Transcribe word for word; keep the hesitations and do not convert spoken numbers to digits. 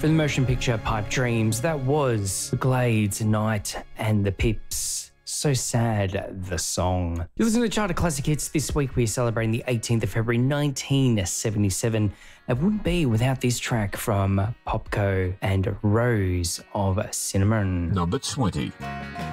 From the motion picture Pipe Dreams, that was The Glades, Night and the Pips. So Sad, the song. You're listening to Charted Classic Hits. This week we're celebrating the eighteenth of February nineteen seventy-seven. It wouldn't be without this track from Popco and Rose of Cinnamon. Number twenty.